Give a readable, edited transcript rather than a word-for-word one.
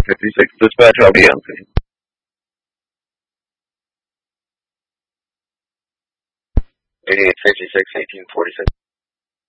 56 dispatch, I'll be on scene. 8856, 1846.